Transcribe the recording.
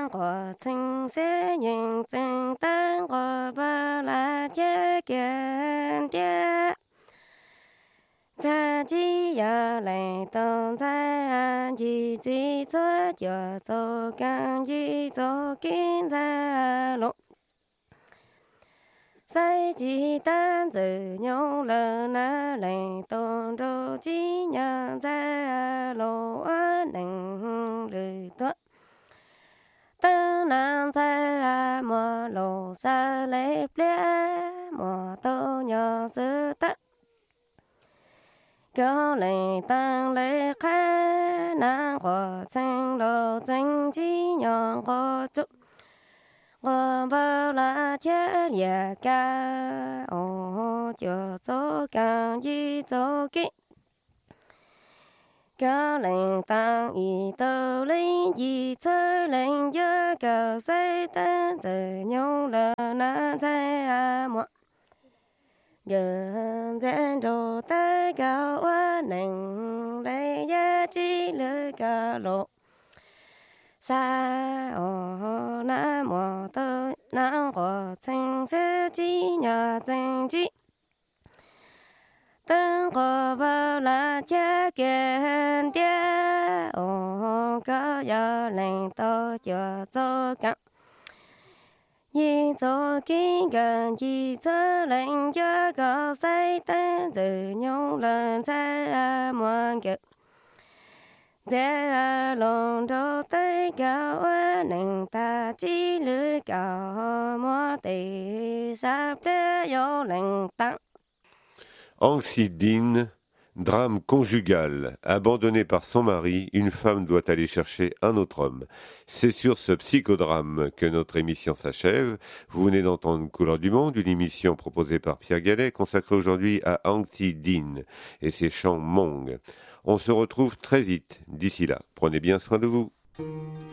南国城市人生等我不来接见爹。在只要来东在岸几几错就走干几走进在路。在鸡蛋子牛了那来东周几娘在路啊能绿多。Nang在莫路上来不莫都娘子的，叫来当来看，南国城路真几娘我走，我不拉天也干，哦就走干一走给。高领当一斗零一侧零一个塞单子牛了那在阿莫，人间中带高我能来也几了个路，沙哦那么的南国城市几年真几。等我不来接见爹，哦，个要领导就走干，一走紧跟一走领就个塞等着牛人在门口，在龙舟的高我能打几缕高莫的沙不有领导。 Aung-Si Din, drame conjugal. Abandonnée par son mari, une femme doit aller chercher un autre homme. C'est sur ce psychodrame que notre émission s'achève. Vous venez d'entendre Couleur du Monde, une émission proposée par Pierre Gallet, consacrée aujourd'hui à Aung-Si Din et ses chants Hmong. On se retrouve très vite. D'ici là, prenez bien soin de vous.